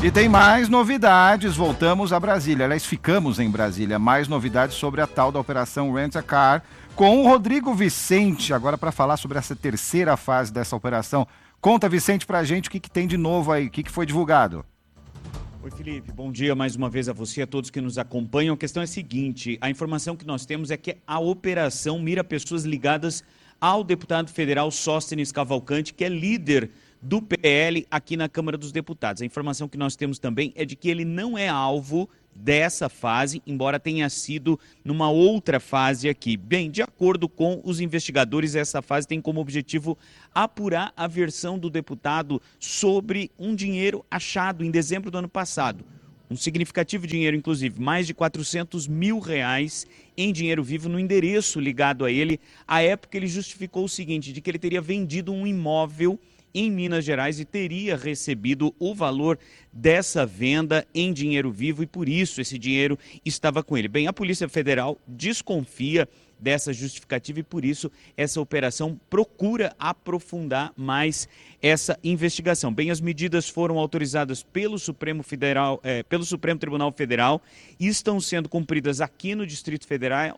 E tem mais novidades, voltamos a Brasília. Aliás, ficamos em Brasília. Mais novidades sobre a tal da Operação Rent a Car com o Rodrigo Vicente, agora para falar sobre essa terceira fase dessa operação. Conta, Vicente, pra gente o que tem de novo aí, o que foi divulgado. Oi, Felipe, bom dia mais uma vez a você e a todos que nos acompanham. A questão é a seguinte, a informação que nós temos é que a operação mira pessoas ligadas ao deputado federal Sóstenes Cavalcante, que é líder do PL aqui na Câmara dos Deputados. A informação que nós temos também é de que ele não é alvo dessa fase, embora tenha sido numa outra fase aqui. Bem, de acordo com os investigadores, essa fase tem como objetivo apurar a versão do deputado sobre um dinheiro achado em dezembro do ano passado. Um significativo dinheiro, inclusive, mais de R$400 mil em dinheiro vivo no endereço ligado a ele. À época, ele justificou o seguinte, de que ele teria vendido um imóvel em Minas Gerais e teria recebido o valor dessa venda em dinheiro vivo e por isso esse dinheiro estava com ele. Bem, a Polícia Federal desconfia dessa justificativa e por isso essa operação procura aprofundar mais essa investigação. Bem, as medidas foram autorizadas pelo Supremo Tribunal Federal e estão sendo cumpridas aqui no Distrito Federal,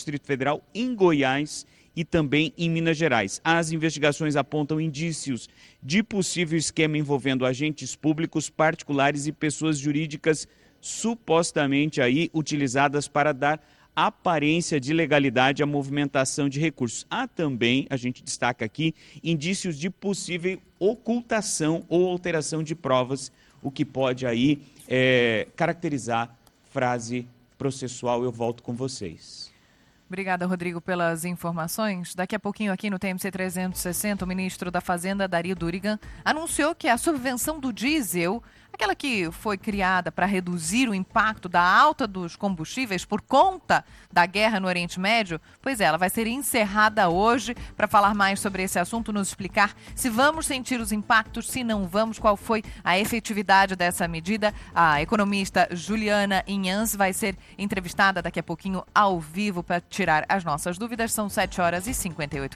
em Goiás e também em Minas Gerais. As investigações apontam indícios de possível esquema envolvendo agentes públicos, particulares e pessoas jurídicas supostamente aí utilizadas para dar aparência de legalidade à movimentação de recursos. Há também, a gente destaca aqui, indícios de possível ocultação ou alteração de provas, o que pode aí caracterizar frase processual. Eu volto com vocês. Obrigada, Rodrigo, pelas informações. Daqui a pouquinho aqui no TMC 360, o ministro da Fazenda, Dario Durigan, anunciou que a subvenção do diesel, aquela que foi criada para reduzir o impacto da alta dos combustíveis por conta da guerra no Oriente Médio, pois ela vai ser encerrada hoje. Para falar mais sobre esse assunto, nos explicar se vamos sentir os impactos, se não vamos, qual foi a efetividade dessa medida, a economista Juliana Inhans vai ser entrevistada daqui a pouquinho ao vivo para tirar as nossas dúvidas. São 7h58.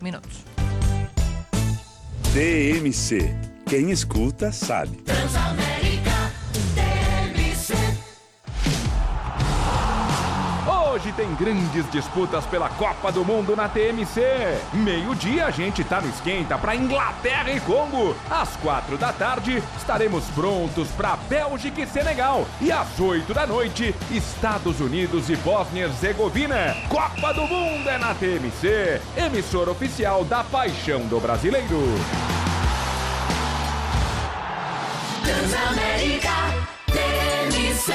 TMC. Quem escuta, sabe. Transamérica TMC. Hoje tem grandes disputas pela Copa do Mundo na TMC. Meio-dia a gente tá no esquenta para Inglaterra e Congo. Às 4h estaremos prontos para Bélgica e Senegal. E às 8h, Estados Unidos e Bósnia-Herzegovina. Copa do Mundo é na TMC, emissora oficial da paixão do brasileiro. Transamérica TMC.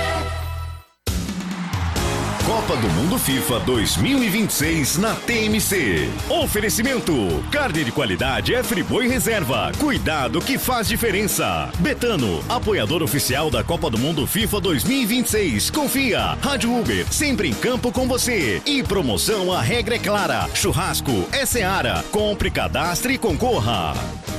Copa do Mundo FIFA 2026 na TMC. Oferecimento: carne de qualidade é Friboi Reserva. Cuidado que faz diferença. Betano, apoiador oficial da Copa do Mundo FIFA 2026. Confia. Rádio Uber, sempre em campo com você. E promoção, a regra é clara. Churrasco é Seara. Compre, cadastre e concorra.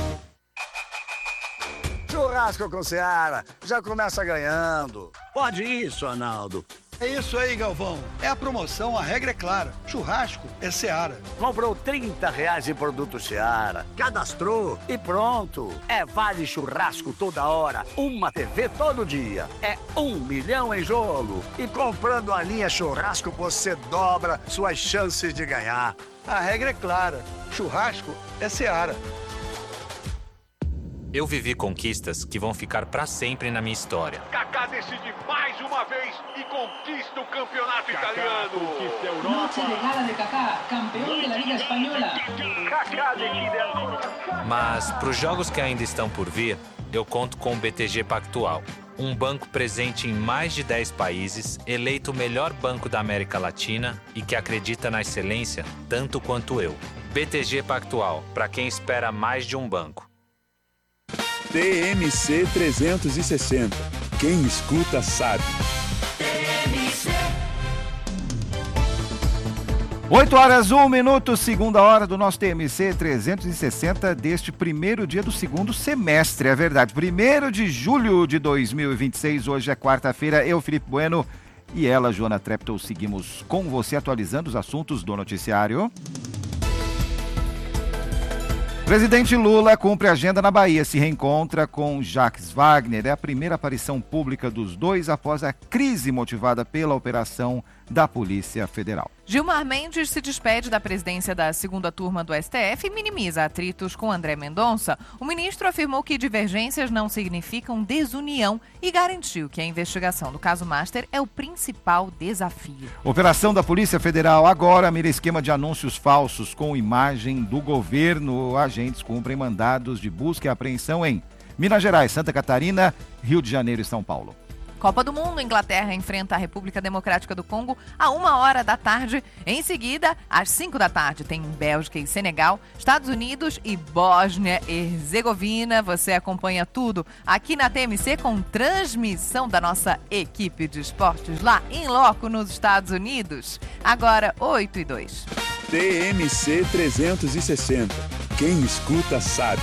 Churrasco com Seara, já começa ganhando. Pode isso, Arnaldo. É isso aí, Galvão. É a promoção, a regra é clara. Churrasco é Seara. Comprou R$30 em produto Seara, cadastrou e pronto. É vale churrasco toda hora, uma TV todo dia. É 1 milhão em jogo. E comprando a linha churrasco, você dobra suas chances de ganhar. A regra é clara. Churrasco é Seara. Eu vivi conquistas que vão ficar para sempre na minha história. Kaká decide mais uma vez e conquista o campeonato italiano. Conquista a Europa. Noche de gala de Kaká, campeão da Liga Espanhola. Kaká decide ancora. Mas para os jogos que ainda estão por vir, eu conto com o BTG Pactual. Um banco presente em mais de 10 países, eleito o melhor banco da América Latina e que acredita na excelência tanto quanto eu. BTG Pactual, para quem espera mais de um banco. TMC 360. Quem escuta, sabe. TMC. 8h01, segunda hora do nosso TMC 360 deste primeiro dia do segundo semestre, é verdade. 1º de julho de 2026, hoje é quarta-feira. Eu, Felipe Bueno, e ela, Joana Treptow, seguimos com você atualizando os assuntos do noticiário. Presidente Lula cumpre agenda na Bahia, se reencontra com Jacques Wagner. É a primeira aparição pública dos dois após a crise motivada pela operação da Polícia Federal. Gilmar Mendes se despede da presidência da segunda turma do STF e minimiza atritos com André Mendonça. O ministro afirmou que divergências não significam desunião e garantiu que a investigação do caso Master é o principal desafio. Operação da Polícia Federal agora mira esquema de anúncios falsos com imagem do governo. Agentes cumprem mandados de busca e apreensão em Minas Gerais, Santa Catarina, Rio de Janeiro e São Paulo. Copa do Mundo, Inglaterra enfrenta a República Democrática do Congo a 13h. Em seguida, às 17h, tem Bélgica e Senegal, Estados Unidos e Bósnia e Herzegovina. Você acompanha tudo aqui na TMC com transmissão da nossa equipe de esportes lá em loco nos Estados Unidos. Agora, 8h02. TMC 360. Quem escuta sabe.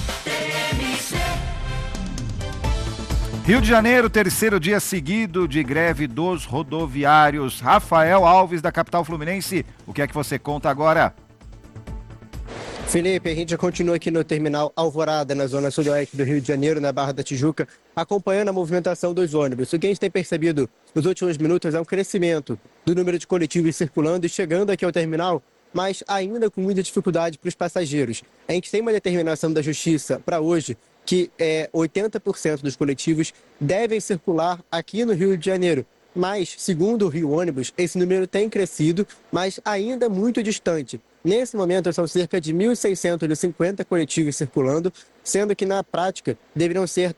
Rio de Janeiro, terceiro dia seguido de greve dos rodoviários. Rafael Alves, da capital fluminense, o que é que você conta agora? Felipe, a gente já continua aqui no terminal Alvorada, na zona sudoeste do Rio de Janeiro, na Barra da Tijuca, acompanhando a movimentação dos ônibus. O que a gente tem percebido nos últimos minutos é um crescimento do número de coletivos circulando e chegando aqui ao terminal, mas ainda com muita dificuldade para os passageiros. A gente tem uma determinação da Justiça para hoje, que 80% dos coletivos devem circular aqui no Rio de Janeiro. Mas, segundo o Rio Ônibus, esse número tem crescido, mas ainda muito distante. Nesse momento, são cerca de 1.650 coletivos circulando, sendo que, na prática, deveriam ser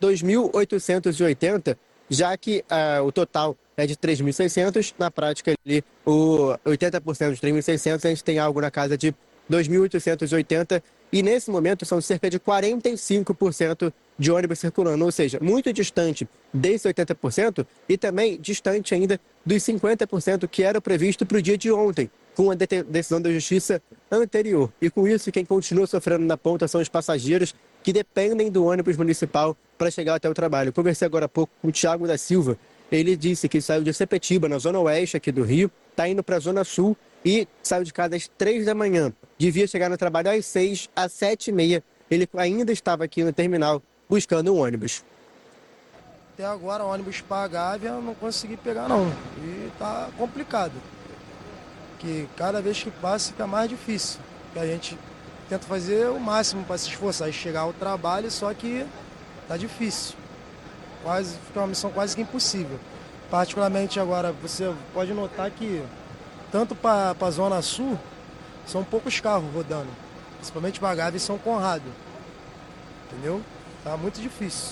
2.880, já que o total é de 3.600. Na prática, ali, o 80% dos 3.600, a gente tem algo na casa de 2.880, e nesse momento são cerca de 45% de ônibus circulando, ou seja, muito distante desse 80% e também distante ainda dos 50% que era previsto para o dia de ontem, com a decisão da Justiça anterior. E com isso, quem continua sofrendo na ponta são os passageiros que dependem do ônibus municipal para chegar até o trabalho. Eu conversei agora há pouco com o Thiago da Silva. Ele disse que saiu de Sepetiba, na zona oeste aqui do Rio, está indo para a zona sul e saiu de casa às 3 da manhã. Devia chegar no trabalho às 6, às 7h30. Ele ainda estava aqui no terminal buscando um ônibus. Até agora, o ônibus para a Gávea eu não consegui pegar, não. E tá complicado. Que cada vez que passa fica mais difícil. Porque a gente tenta fazer o máximo para se esforçar e chegar ao trabalho, só que tá difícil. Fica uma missão quase que impossível. Particularmente agora, você pode notar que tanto para a Zona Sul, são poucos carros rodando. Principalmente para Gávea e São Conrado. Entendeu? Tá muito difícil.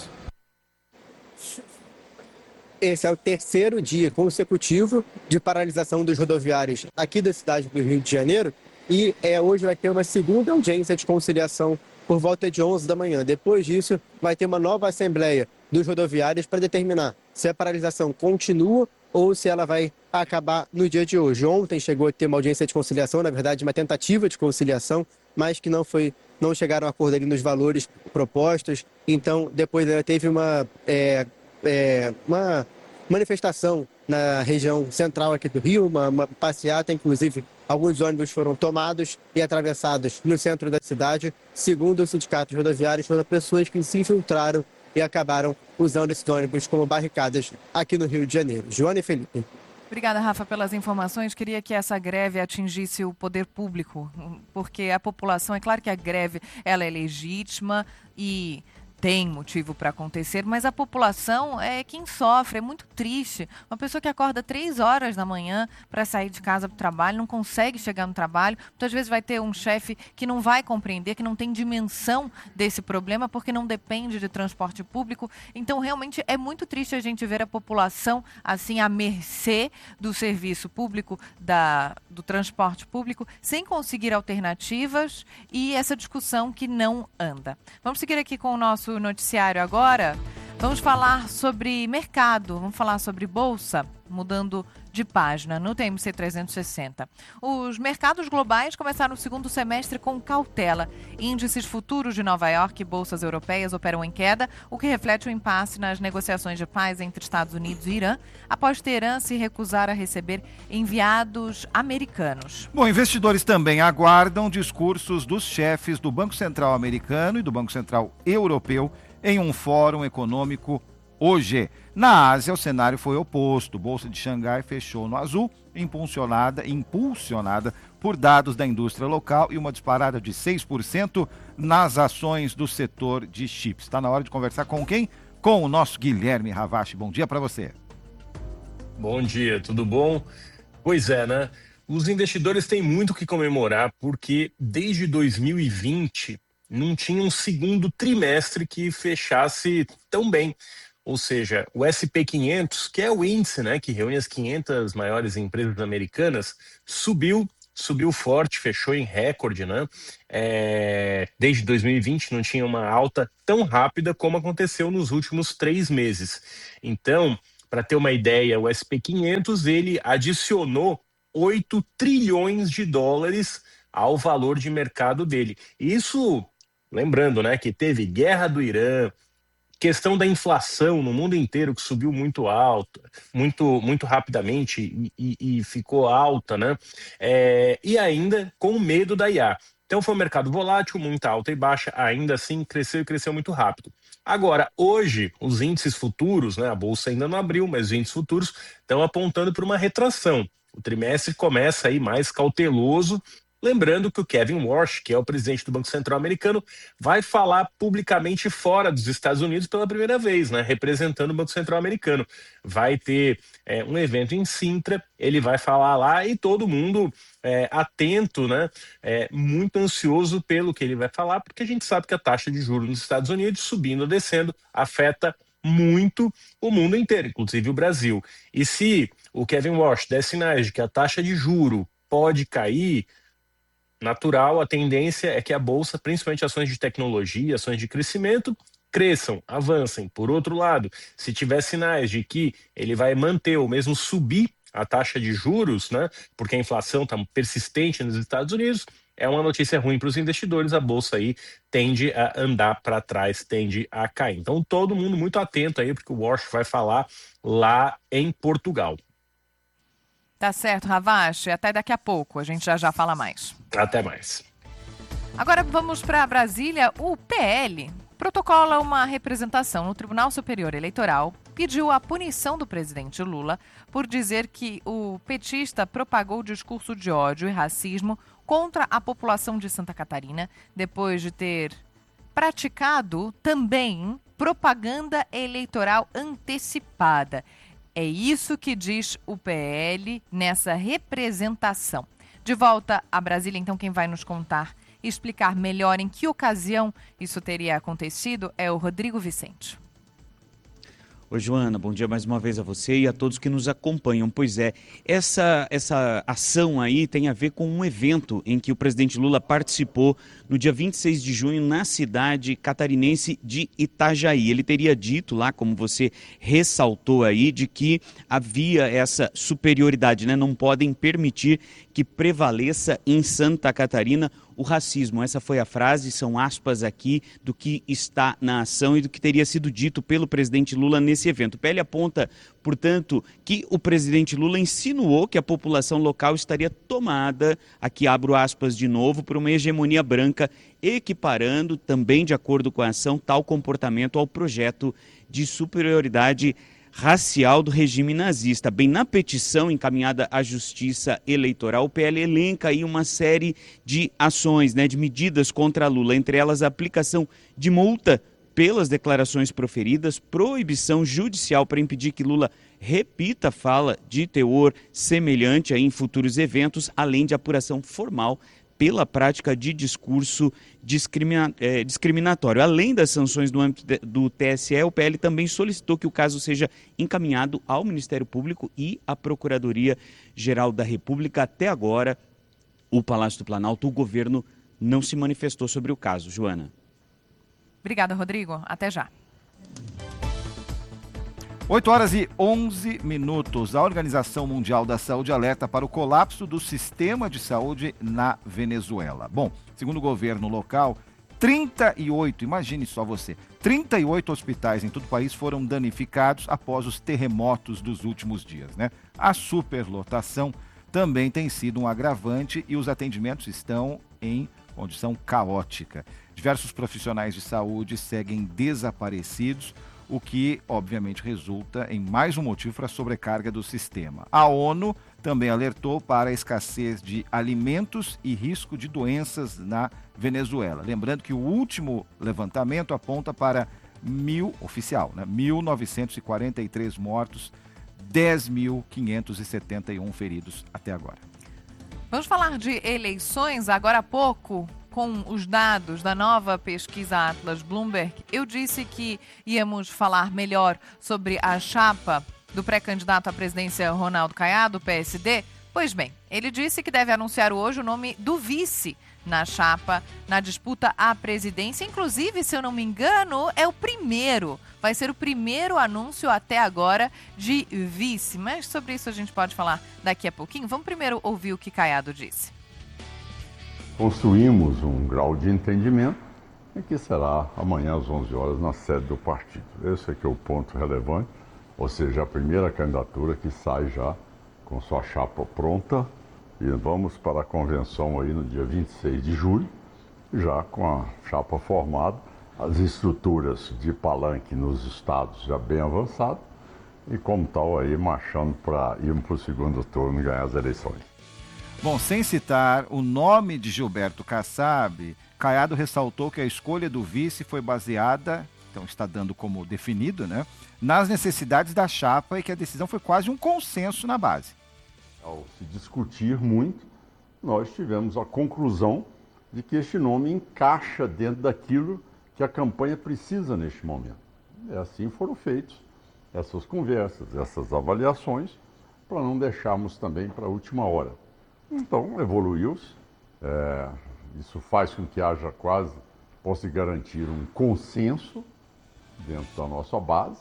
Esse é o terceiro dia consecutivo de paralisação dos rodoviários aqui da cidade do Rio de Janeiro. E hoje vai ter uma segunda audiência de conciliação por volta de 11 da manhã. Depois disso, vai ter uma nova assembleia dos rodoviários para determinar se a paralisação continua ou se ela vai acabar no dia de hoje. Ontem chegou a ter uma audiência de conciliação, na verdade uma tentativa de conciliação, mas que não chegaram a acordo ali nos valores propostos. Então, depois teve uma manifestação na região central aqui do Rio, uma passeata, inclusive alguns ônibus foram tomados e atravessados no centro da cidade. Segundo o sindicato de rodoviários, foram pessoas que se infiltraram e acabaram usando esses ônibus como barricadas aqui no Rio de Janeiro. Joana e Felipe. Obrigada, Rafa, pelas informações. Queria que essa greve atingisse o poder público, porque a população, é claro que a greve ela é legítima e tem motivo para acontecer, mas a população é quem sofre, é muito triste. Uma pessoa que acorda 3 horas da manhã para sair de casa para o trabalho, não consegue chegar no trabalho, muitas vezes vai ter um chefe que não vai compreender, que não tem dimensão desse problema, porque não depende de transporte público. Então, realmente, é muito triste a gente ver a população assim à mercê do serviço público, do transporte público, sem conseguir alternativas e essa discussão que não anda. Vamos seguir aqui com o nosso noticiário agora. Vamos falar sobre mercado, vamos falar sobre bolsa, mudando de página no TMC 360. Os mercados globais começaram o segundo semestre com cautela. Índices futuros de Nova York e bolsas europeias operam em queda, o que reflete o impasse nas negociações de paz entre Estados Unidos e Irã, após Teherã se recusar a receber enviados americanos. Bom, investidores também aguardam discursos dos chefes do Banco Central americano e do Banco Central europeu em um fórum econômico hoje. Na Ásia, o cenário foi oposto. Bolsa de Xangai fechou no azul, impulsionada por dados da indústria local e uma disparada de 6% nas ações do setor de chips. Está na hora de conversar com quem? Com o nosso Guilherme Ravache. Bom dia para você. Bom dia, tudo bom? Pois é, né? Os investidores têm muito o que comemorar porque desde 2020 não tinha um segundo trimestre que fechasse tão bem. Ou seja, o SP 500, que é o índice, né, que reúne as 500 maiores empresas americanas, subiu forte, fechou em recorde, né? Desde 2020 não tinha uma alta tão rápida como aconteceu nos últimos 3 meses. Então, para ter uma ideia, o SP 500 ele adicionou 8 trilhões de dólares ao valor de mercado dele. Isso, lembrando, né, que teve guerra do Irã, questão da inflação no mundo inteiro que subiu muito alto, muito rapidamente e ficou alta, né? E ainda com medo da IA. Então foi um mercado volátil, muita alta e baixa, ainda assim cresceu muito rápido. Agora, hoje, os índices futuros, né, a bolsa ainda não abriu, mas os índices futuros estão apontando para uma retração. O trimestre começa aí mais cauteloso. Lembrando que o Kevin Warsh, que é o presidente do Banco Central americano, vai falar publicamente fora dos Estados Unidos pela primeira vez, né, representando o Banco Central americano. Vai ter um evento em Sintra, ele vai falar lá e todo mundo atento, né, muito ansioso pelo que ele vai falar, porque a gente sabe que a taxa de juros nos Estados Unidos, subindo ou descendo, afeta muito o mundo inteiro, inclusive o Brasil. E se o Kevin Warsh der sinais de que a taxa de juro pode cair, natural, a tendência é que a bolsa, principalmente ações de tecnologia, ações de crescimento, cresçam, avancem. Por outro lado, se tiver sinais de que ele vai manter ou mesmo subir a taxa de juros, né, porque a inflação está persistente nos Estados Unidos, é uma notícia ruim para os investidores, a bolsa aí tende a andar para trás, tende a cair. Então todo mundo muito atento aí, porque o Warsh vai falar lá em Portugal. Tá certo, Ravache. Até daqui a pouco. A gente já fala mais. Até mais. Agora vamos para Brasília. O PL protocola uma representação no Tribunal Superior Eleitoral, pediu a punição do presidente Lula por dizer que o petista propagou discurso de ódio e racismo contra a população de Santa Catarina, depois de ter praticado também propaganda eleitoral antecipada. É isso que diz o PL nessa representação. De volta a Brasília, então, quem vai nos contar e explicar melhor em que ocasião isso teria acontecido é o Rodrigo Vicente. Oi, Joana, bom dia mais uma vez a você e a todos que nos acompanham. Pois é, essa ação aí tem a ver com um evento em que o presidente Lula participou no dia 26 de junho na cidade catarinense de Itajaí. Ele teria dito lá, como você ressaltou aí, de que havia essa superioridade, né? Não podem permitir que prevaleça em Santa Catarina o racismo. Essa foi a frase, são aspas aqui do que está na ação e do que teria sido dito pelo presidente Lula nesse evento. O PL aponta, portanto, que o presidente Lula insinuou que a população local estaria tomada, aqui abro aspas de novo, por uma hegemonia branca, equiparando, também de acordo com a ação, tal comportamento ao projeto de superioridade racial do regime nazista. Bem, na petição encaminhada à Justiça Eleitoral, o PL elenca aí uma série de ações, né, de medidas contra Lula, entre elas a aplicação de multa pelas declarações proferidas, proibição judicial para impedir que Lula repita fala de teor semelhante aí em futuros eventos, além de apuração formal pela prática de discurso discriminatório. Além das sanções no âmbito do TSE, o PL também solicitou que o caso seja encaminhado ao Ministério Público e à Procuradoria-Geral da República. Até agora, o Palácio do Planalto, o governo não se manifestou sobre o caso. Joana. Obrigada, Rodrigo. Até já. 8h11. A Organização Mundial da Saúde alerta para o colapso do sistema de saúde na Venezuela. Bom, segundo o governo local, 38, imagine só você, 38 hospitais em todo o país foram danificados após os terremotos dos últimos dias, né? A superlotação também tem sido um agravante e os atendimentos estão em condição caótica. Diversos profissionais de saúde seguem desaparecidos, o que, obviamente, resulta em mais um motivo para a sobrecarga do sistema. A ONU também alertou para a escassez de alimentos e risco de doenças na Venezuela. Lembrando que o último levantamento aponta para 1.943 mortos, 10.571 feridos até agora. Vamos falar de eleições. Agora há pouco, com os dados da nova pesquisa Atlas Bloomberg, eu disse que íamos falar melhor sobre a chapa do pré-candidato à presidência Ronaldo Caiado, PSD. Pois bem, ele disse que deve anunciar hoje o nome do vice na chapa, na disputa à presidência. Inclusive, se eu não me engano, vai ser o primeiro anúncio até agora de vice. Mas sobre isso a gente pode falar daqui a pouquinho. Vamos primeiro ouvir o que Caiado disse. Construímos um grau de entendimento em que será amanhã às 11 horas na sede do partido. Esse é que é o ponto relevante, ou seja, a primeira candidatura que sai já com sua chapa pronta e vamos para a convenção aí no dia 26 de julho, já com a chapa formada, as estruturas de palanque nos estados já bem avançadas e como tal aí marchando para irmos para o segundo turno e ganhar as eleições. Bom, sem citar o nome de Gilberto Kassab, Caiado ressaltou que a escolha do vice foi baseada, então está dando como definido, né, nas necessidades da chapa e que a decisão foi quase um consenso na base. Ao se discutir muito, nós tivemos a conclusão de que este nome encaixa dentro daquilo que a campanha precisa neste momento. E assim foram feitas essas conversas, essas avaliações, para não deixarmos também para a última hora. Então, evoluiu-se, isso faz com que haja possa garantir um consenso dentro da nossa base.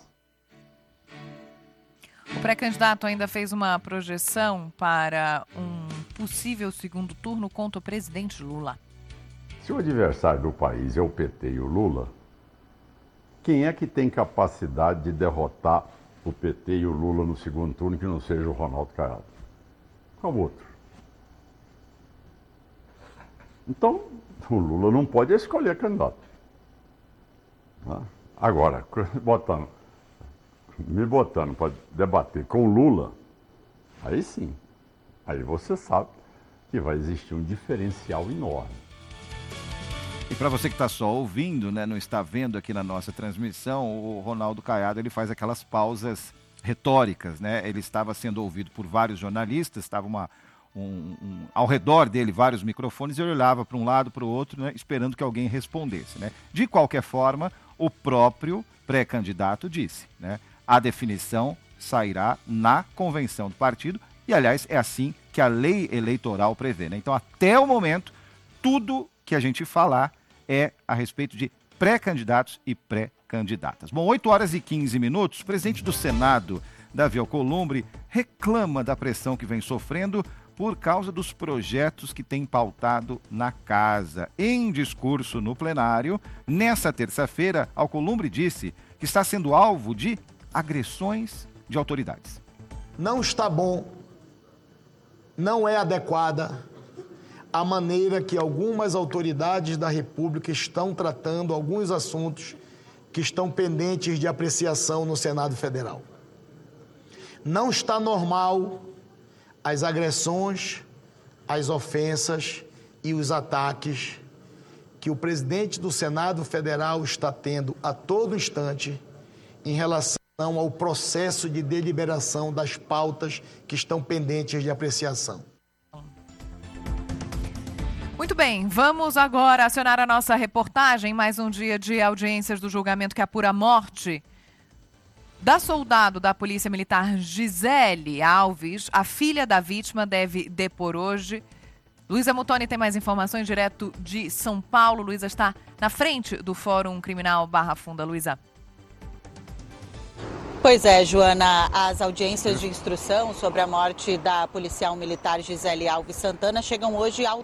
O pré-candidato ainda fez uma projeção para um possível segundo turno contra o presidente Lula. Se o adversário do país é o PT e o Lula, quem é que tem capacidade de derrotar o PT e o Lula no segundo turno que não seja o Ronaldo Caiado? Qual outro? Então, o Lula não pode escolher candidato. Agora, me botando para debater com o Lula, aí sim, aí você sabe que vai existir um diferencial enorme. E para você que está só ouvindo, né, não está vendo aqui na nossa transmissão, o Ronaldo Caiado ele faz aquelas pausas retóricas, né? Ele estava sendo ouvido por vários jornalistas, estava ao redor dele vários microfones e ele olhava para um lado, para o outro, né, esperando que alguém respondesse, né? De qualquer forma, o próprio pré-candidato disse, né? A definição sairá na convenção do partido e, aliás, é assim que a lei eleitoral prevê, né? Então, até o momento, tudo que a gente falar é a respeito de pré-candidatos e pré-candidatas. Bom, 8h15, o presidente do Senado, Davi Alcolumbre, reclama da pressão que vem sofrendo por causa dos projetos que tem pautado na casa. Em discurso no plenário, nessa terça-feira, Alcolumbre disse que está sendo alvo de agressões de autoridades. Não está bom, não é adequada a maneira que algumas autoridades da República estão tratando alguns assuntos que estão pendentes de apreciação no Senado Federal. Não está normal as agressões, as ofensas e os ataques que o presidente do Senado Federal está tendo a todo instante em relação ao processo de deliberação das pautas que estão pendentes de apreciação. Muito bem, vamos agora acionar a nossa reportagem. Mais um dia de audiências do julgamento que apura a morte da soldado da Polícia Militar Gisele Alves. A filha da vítima deve depor hoje. Luísa Mutoni tem mais informações direto de São Paulo. Luísa está na frente do Fórum Criminal Barra Funda. Luísa. Pois é, Joana, as audiências de instrução sobre a morte da policial militar Gisele Alves Santana chegam hoje ao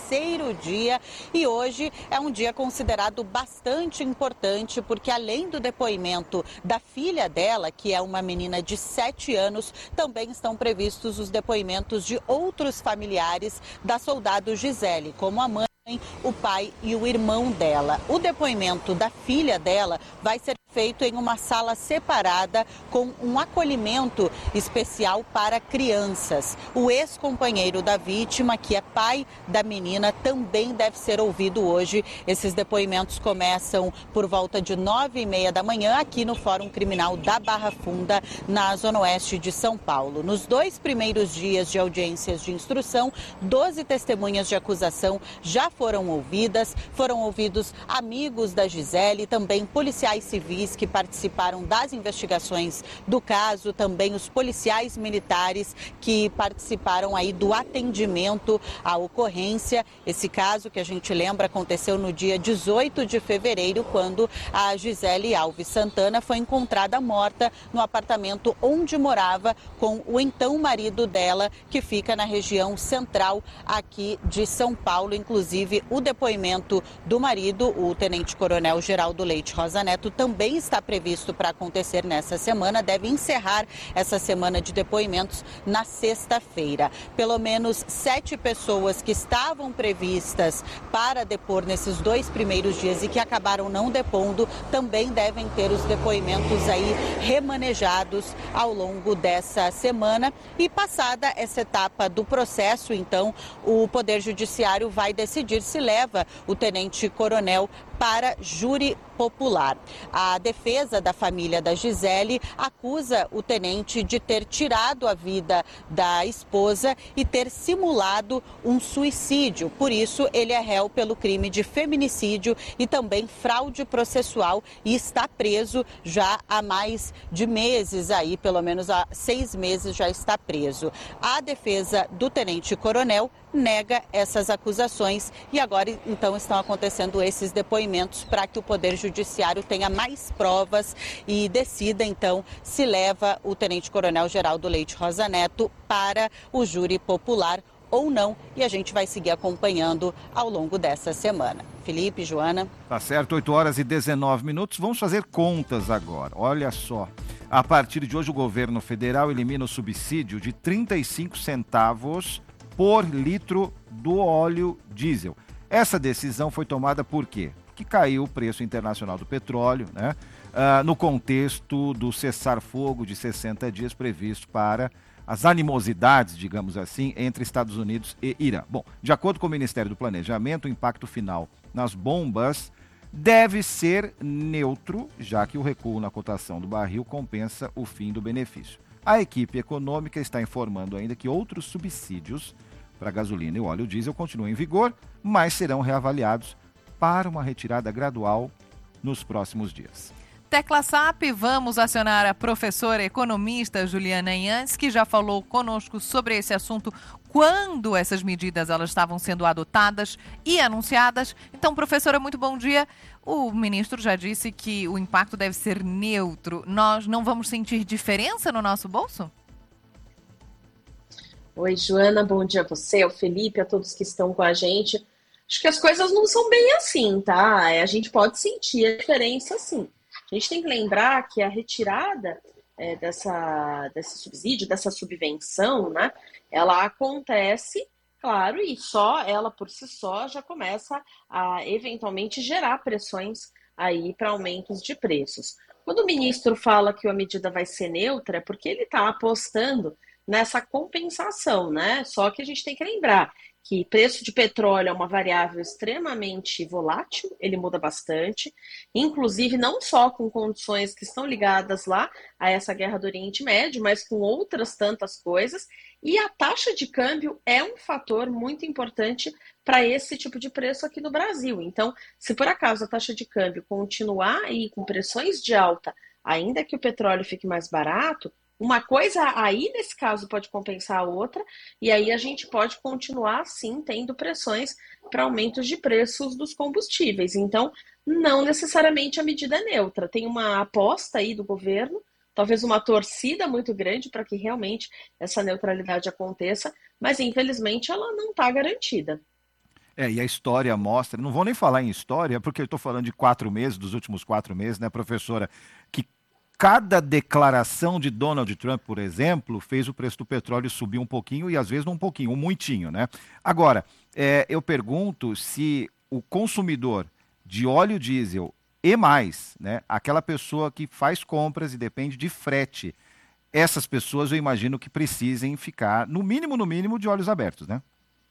3º dia e hoje é um dia considerado bastante importante porque além do depoimento da filha dela, que é uma menina de 7 anos, também estão previstos os depoimentos de outros familiares da soldado Gisele, como a mãe, o pai e o irmão dela. O depoimento da filha dela vai ser feito em uma sala separada com um acolhimento especial para crianças. O ex-companheiro da vítima, que é pai da menina, também deve ser ouvido hoje. Esses depoimentos começam por volta de 9h30 da manhã aqui no Fórum Criminal da Barra Funda, na Zona Oeste de São Paulo. Nos 2 primeiros dias de audiências de instrução, 12 testemunhas de acusação já foram ouvidas. Foram ouvidos amigos da Gisele, também policiais civis que participaram das investigações do caso, também os policiais militares que participaram aí do atendimento à ocorrência. Esse caso, que a gente lembra, aconteceu no dia 18 de fevereiro, quando a Gisele Alves Santana foi encontrada morta no apartamento onde morava com o então marido dela, que fica na região central aqui de São Paulo. Inclusive, o depoimento do marido, o tenente-coronel Geraldo Leite Rosa Neto, também está previsto para acontecer nessa semana, deve encerrar essa semana de depoimentos na sexta-feira. Pelo menos 7 pessoas que estavam previstas para depor nesses 2 primeiros dias e que acabaram não depondo, também devem ter os depoimentos aí remanejados ao longo dessa semana. E passada essa etapa do processo, então, o Poder Judiciário vai decidir se leva o tenente-coronel para júri popular. A defesa da família da Gisele acusa o tenente de ter tirado a vida da esposa e ter simulado um suicídio. Por isso, ele é réu pelo crime de feminicídio e também fraude processual e está preso já há mais de meses aí, pelo menos há 6 meses já está preso. A defesa do tenente-coronel nega essas acusações e agora então estão acontecendo esses depoimentos para que o Poder Judiciário tenha mais provas e decida então se leva o tenente-coronel Geraldo Leite Rosa Neto para o júri popular ou não, e a gente vai seguir acompanhando ao longo dessa semana. Felipe, Joana. Tá certo, 8h19. Vamos fazer contas agora. Olha só, a partir de hoje o governo federal elimina o subsídio de 35 centavos por litro do óleo diesel. Essa decisão foi tomada por quê? Porque caiu o preço internacional do petróleo, né? No contexto do cessar-fogo de 60 dias previsto para as animosidades, digamos assim, entre Estados Unidos e Irã. Bom, de acordo com o Ministério do Planejamento, o impacto final nas bombas deve ser neutro, já que o recuo na cotação do barril compensa o fim do benefício. A equipe econômica está informando ainda que outros subsídios para gasolina e óleo diesel continuam em vigor, mas serão reavaliados para uma retirada gradual nos próximos dias. Tecla SAP, vamos acionar a professora economista Juliana Inhans, que já falou conosco sobre esse assunto quando essas medidas elas estavam sendo adotadas e anunciadas. Então, professora, muito bom dia. O ministro já disse que o impacto deve ser neutro. Nós não vamos sentir diferença no nosso bolso? Oi, Joana, bom dia a você, ao Felipe, a todos que estão com a gente. Acho que as coisas não são bem assim, tá? A gente pode sentir a diferença, sim. A gente tem que lembrar que a retirada desse subsídio, dessa subvenção, né, ela acontece, claro, e só ela por si só já começa a eventualmente gerar pressões aí para aumentos de preços. Quando o ministro fala que a medida vai ser neutra, é porque ele está apostando nessa compensação, né? Só que a gente tem que lembrar que preço de petróleo é uma variável extremamente volátil, ele muda bastante, inclusive não só com condições que estão ligadas lá a essa guerra do Oriente Médio, mas com outras tantas coisas, e a taxa de câmbio é um fator muito importante para esse tipo de preço aqui no Brasil. Então, se por acaso a taxa de câmbio continuar aí com pressões de alta, ainda que o petróleo fique mais barato, uma coisa aí, nesse caso, pode compensar a outra, e aí a gente pode continuar, sim, tendo pressões para aumentos de preços dos combustíveis. Então, não necessariamente a medida é neutra. Tem uma aposta aí do governo talvez uma torcida muito grande para que realmente essa neutralidade aconteça, mas infelizmente ela não está garantida. E a história mostra, não vou nem falar em história, porque eu estou falando de 4 meses, dos últimos 4 meses, né, professora, que cada declaração de Donald Trump, por exemplo, fez o preço do petróleo subir um pouquinho e às vezes não um pouquinho, um muitinho, né? Agora, eu pergunto se o consumidor de óleo diesel e mais, né, aquela pessoa que faz compras e depende de frete, essas pessoas eu imagino que precisem ficar, no mínimo, de olhos abertos, né?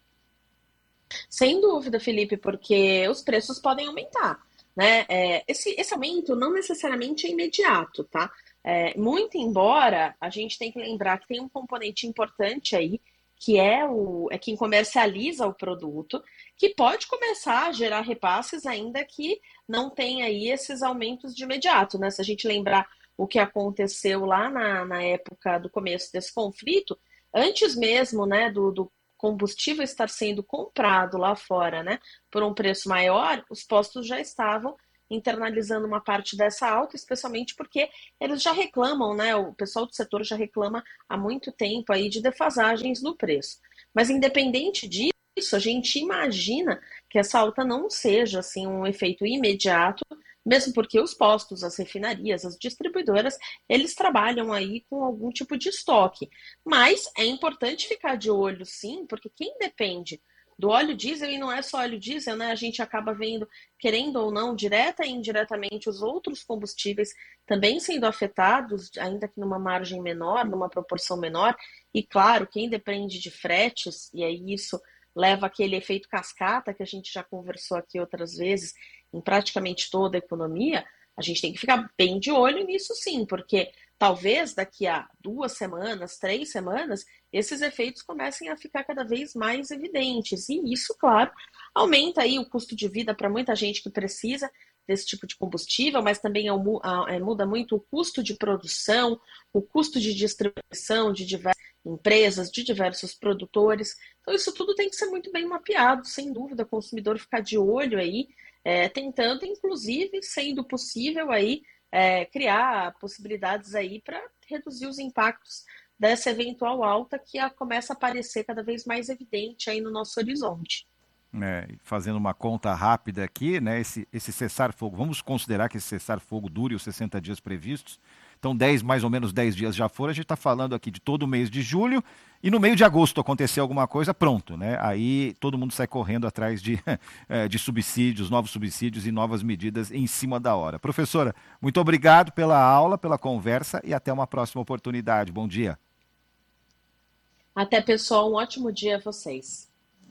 Sem dúvida, Felipe, porque os preços podem aumentar, né? Esse aumento não necessariamente é imediato, tá? Muito embora a gente tenha que lembrar que tem um componente importante aí, que é quem comercializa o produto, que pode começar a gerar repasses ainda que não tenha aí esses aumentos de imediato, né? Se a gente lembrar o que aconteceu lá na época do começo desse conflito, antes mesmo, né, do combustível estar sendo comprado lá fora, né, por um preço maior, os postos já estavam internalizando uma parte dessa alta, especialmente porque eles já reclamam, né, o pessoal do setor já reclama há muito tempo aí de defasagens no preço. Mas independente disso, a gente imagina que essa alta não seja assim um efeito imediato, mesmo porque os postos, as refinarias, as distribuidoras, eles trabalham aí com algum tipo de estoque. Mas é importante ficar de olho, sim, porque quem depende do óleo diesel, e não é só óleo diesel, né? A gente acaba vendo, querendo ou não, direta e indiretamente, os outros combustíveis também sendo afetados, ainda que numa margem menor, numa proporção menor. E, claro, quem depende de fretes, e aí isso leva aquele efeito cascata que a gente já conversou aqui outras vezes, em praticamente toda a economia, a gente tem que ficar bem de olho nisso sim, porque talvez daqui a 2 semanas, 3 semanas, esses efeitos comecem a ficar cada vez mais evidentes. E isso, claro, aumenta aí o custo de vida para muita gente que precisa desse tipo de combustível, mas também muda muito o custo de produção, o custo de distribuição de diversas empresas, de diversos produtores. Então isso tudo tem que ser muito bem mapeado, sem dúvida, o consumidor ficar de olho aí, tentando, inclusive, sendo possível aí, criar possibilidades aí para reduzir os impactos dessa eventual alta que começa a aparecer cada vez mais evidente aí no nosso horizonte. Fazendo uma conta rápida aqui, né, esse cessar-fogo, vamos considerar que esse cessar-fogo dure os 60 dias previstos, então mais ou menos 10 dias já foram, a gente está falando aqui de todo o mês de julho, e no meio de agosto acontecer alguma coisa, pronto, né? Aí todo mundo sai correndo atrás de subsídios, novos subsídios e novas medidas em cima da hora. Professora, muito obrigado pela aula, pela conversa e até uma próxima oportunidade. Bom dia. Até, pessoal, um ótimo dia a vocês.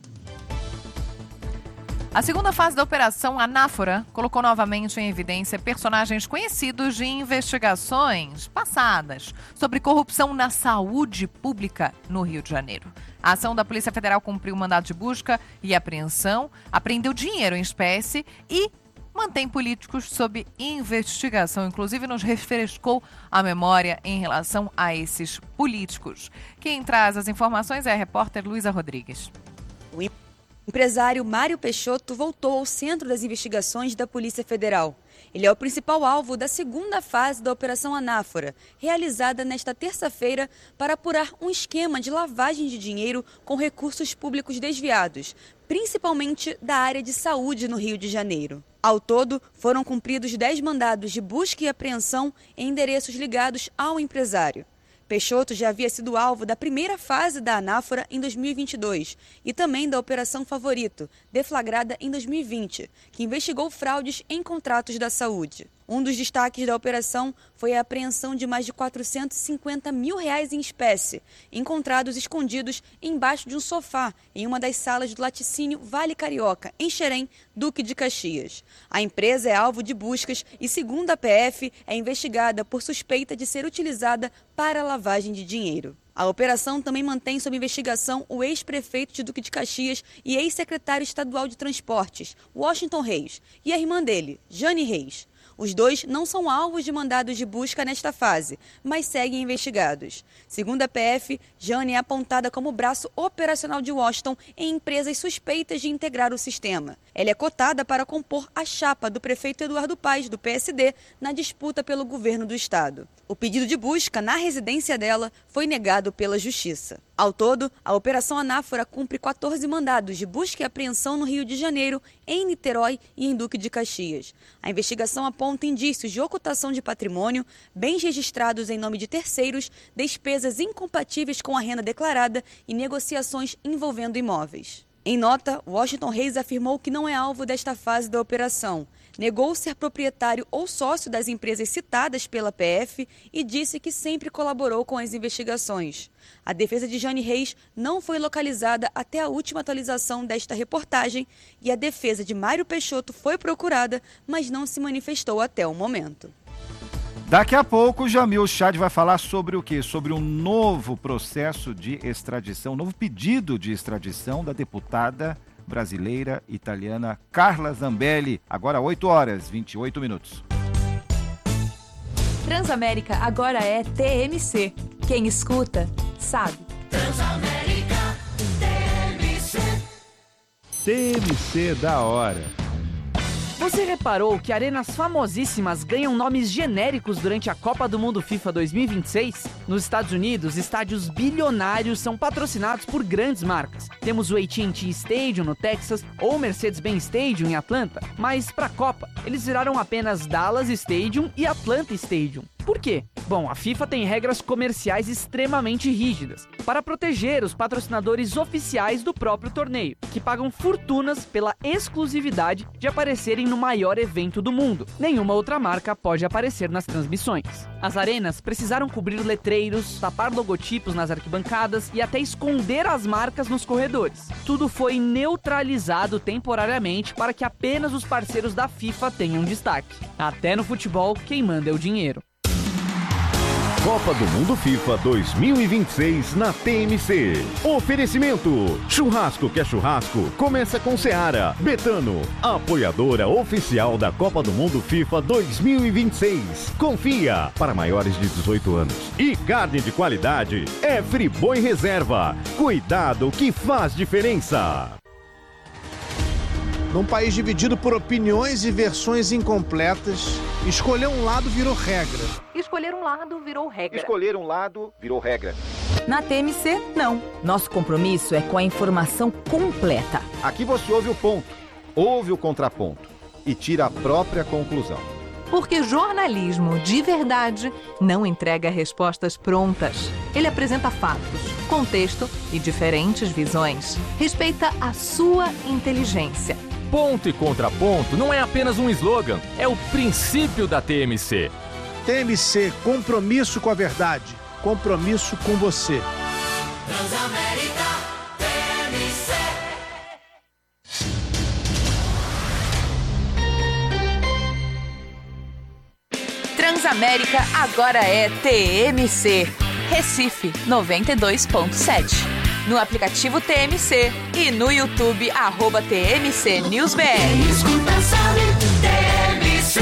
A segunda fase da Operação Anáfora colocou novamente em evidência personagens conhecidos de investigações passadas sobre corrupção na saúde pública no Rio de Janeiro. A ação da Polícia Federal cumpriu mandado de busca e apreensão, apreendeu dinheiro em espécie e mantém políticos sob investigação. Inclusive, nos refrescou a memória em relação a esses políticos. Quem traz as informações é a repórter Luísa Rodrigues. O empresário Mário Peixoto voltou ao centro das investigações da Polícia Federal. Ele é o principal alvo da segunda fase da Operação Anáfora, realizada nesta terça-feira para apurar um esquema de lavagem de dinheiro com recursos públicos desviados, principalmente da área de saúde no Rio de Janeiro. Ao todo, foram cumpridos 10 mandados de busca e apreensão em endereços ligados ao empresário. Peixoto já havia sido alvo da primeira fase da Anáfora em 2022 e também da Operação Favorito, deflagrada em 2020, que investigou fraudes em contratos da saúde. Um dos destaques da operação foi a apreensão de mais de R$450 mil em espécie, encontrados escondidos embaixo de um sofá em uma das salas do laticínio Vale Carioca, em Xerém, Duque de Caxias. A empresa é alvo de buscas e, segundo a PF, é investigada por suspeita de ser utilizada para lavagem de dinheiro. A operação também mantém sob investigação o ex-prefeito de Duque de Caxias e ex-secretário estadual de Transportes, Washington Reis, e a irmã dele, Jane Reis. Os dois não são alvos de mandados de busca nesta fase, mas seguem investigados. Segundo a PF, Jane é apontada como braço operacional de Washington em empresas suspeitas de integrar o sistema. Ela é cotada para compor a chapa do prefeito Eduardo Paes, do PSD, na disputa pelo governo do estado. O pedido de busca na residência dela foi negado pela Justiça. Ao todo, a Operação Anáfora cumpre 14 mandados de busca e apreensão no Rio de Janeiro, em Niterói e em Duque de Caxias. A investigação aponta indícios de ocultação de patrimônio, bens registrados em nome de terceiros, despesas incompatíveis com a renda declarada e negociações envolvendo imóveis. Em nota, Washington Reis afirmou que não é alvo desta fase da operação. Negou ser proprietário ou sócio das empresas citadas pela PF e disse que sempre colaborou com as investigações. A defesa de Jane Reis não foi localizada até a última atualização desta reportagem e a defesa de Mário Peixoto foi procurada, mas não se manifestou até o momento. Daqui a pouco, o Jamil Chad vai falar sobre o quê? Sobre um novo processo de extradição, um novo pedido de extradição da deputada brasileira italiana Carla Zambelli. Agora 8h28. Transamérica agora é TMC. Quem escuta, sabe. Transamérica TMC. TMC da hora. Você reparou que arenas famosíssimas ganham nomes genéricos durante a Copa do Mundo FIFA 2026? Nos Estados Unidos, estádios bilionários são patrocinados por grandes marcas. Temos o AT&T Stadium no Texas ou o Mercedes-Benz Stadium em Atlanta. Mas para a Copa, eles viraram apenas Dallas Stadium e Atlanta Stadium. Por quê? Bom, a FIFA tem regras comerciais extremamente rígidas para proteger os patrocinadores oficiais do próprio torneio, que pagam fortunas pela exclusividade de aparecerem no maior evento do mundo. Nenhuma outra marca pode aparecer nas transmissões. As arenas precisaram cobrir letreiros, tapar logotipos nas arquibancadas e até esconder as marcas nos corredores. Tudo foi neutralizado temporariamente para que apenas os parceiros da FIFA tenham destaque. Até no futebol, quem manda é o dinheiro. Copa do Mundo FIFA 2026 na TMC. Oferecimento: churrasco que é churrasco, começa com Seara. Betano, apoiadora oficial da Copa do Mundo FIFA 2026. Confia, para maiores de 18 anos. E carne de qualidade é Friboi Reserva. Cuidado que faz diferença. Num país dividido por opiniões e versões incompletas, escolher um lado virou regra. Escolher um lado virou regra. Escolher um lado virou regra. Na TMC, não. Nosso compromisso é com a informação completa. Aqui você ouve o ponto, ouve o contraponto e tira a própria conclusão. Porque jornalismo de verdade não entrega respostas prontas. Ele apresenta fatos, contexto e diferentes visões. Respeita a sua inteligência. Ponto e contraponto não é apenas um slogan, é o princípio da TMC. TMC, compromisso com a verdade, compromisso com você. Transamérica TMC. Transamérica agora é TMC. Recife 92.7. No aplicativo TMC e no YouTube, @TMC NewsBR. Quem escuta sabe, TMC.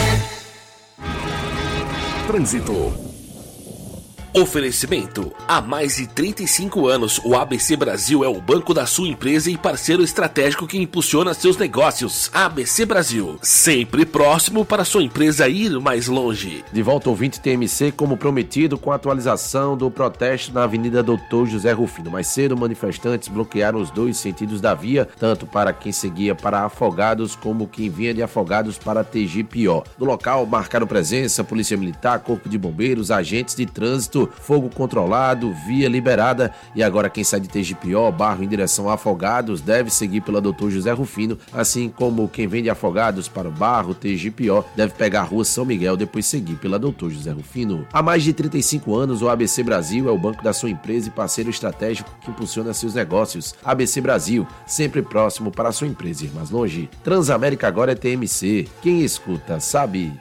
Trânsito. Oferecimento. Há mais de 35 anos, o ABC Brasil é o banco da sua empresa e parceiro estratégico que impulsiona seus negócios. ABC Brasil, sempre próximo para sua empresa ir mais longe. De volta ao ouvinte TMC, como prometido, com a atualização do protesto na Avenida Doutor José Rufino. Mais cedo, manifestantes bloquearam os dois sentidos da via, tanto para quem seguia para Afogados, como quem vinha de Afogados para TGPO. No local, marcaram presença Polícia Militar, Corpo de Bombeiros, agentes de trânsito, fogo controlado, via liberada, e agora quem sai de TGPO, Barro, em direção a Afogados, deve seguir pela Doutor José Rufino, assim como quem vem de Afogados para o Barro, TGPO, deve pegar a Rua São Miguel, depois seguir pela Doutor José Rufino. Há mais de 35 anos, o ABC Brasil é o banco da sua empresa e parceiro estratégico que impulsiona seus negócios. ABC Brasil, sempre próximo para a sua empresa ir mais longe. Transamérica agora é TMC. Quem escuta, sabe.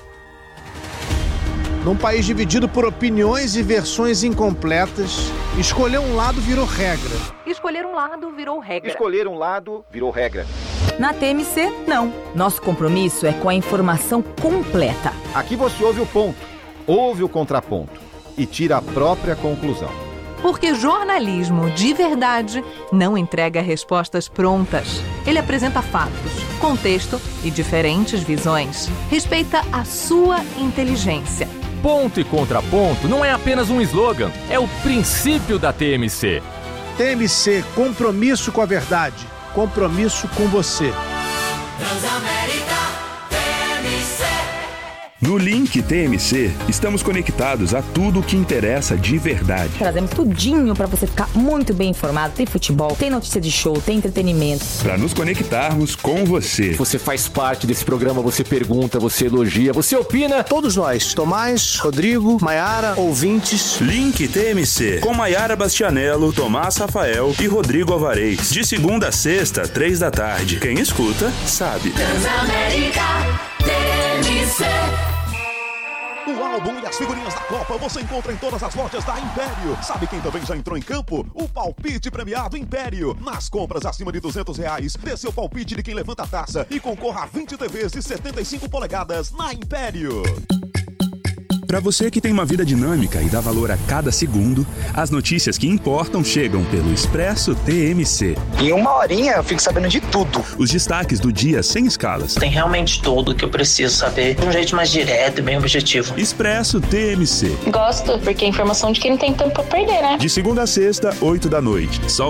Num país dividido por opiniões e versões incompletas, escolher um lado virou regra. Escolher um lado virou regra. Escolher um lado virou regra. Na TMC, não. Nosso compromisso é com a informação completa. Aqui você ouve o ponto, ouve o contraponto e tira a própria conclusão. Porque jornalismo de verdade não entrega respostas prontas. Ele apresenta fatos, contexto e diferentes visões. Respeita a sua inteligência. Ponto e contraponto não é apenas um slogan, é o princípio da TMC. TMC, compromisso com a verdade, compromisso com você. Transamérica TMC. No Link TMC, estamos conectados a tudo o que interessa de verdade. Trazemos tudinho para você ficar muito bem informado. Tem futebol, tem notícia de show, tem entretenimento. Para nos conectarmos com você. Você faz parte desse programa, você pergunta, você elogia, você opina. Todos nós, Tomás, Rodrigo, Maiara, ouvintes. Link TMC, com Maiara Bastianello, Tomás Rafael e Rodrigo Alvarez. De segunda a sexta, 3 da tarde. Quem escuta, sabe. Transamérica TMC. O álbum e as figurinhas da Copa você encontra em todas as lojas da Império. Sabe quem também já entrou em campo? O palpite premiado Império. Nas compras acima de R$200, dê seu palpite de quem levanta a taça e concorra a 20 TVs de 75 polegadas na Império. Para você que tem uma vida dinâmica e dá valor a cada segundo, as notícias que importam chegam pelo Expresso TMC. Em uma horinha eu fico sabendo de tudo. Os destaques do dia sem escalas. Tem realmente tudo que eu preciso saber de um jeito mais direto e bem objetivo. Expresso TMC. Gosto, porque é informação de quem não tem tempo pra perder, né? De segunda a sexta, 8 da noite. Só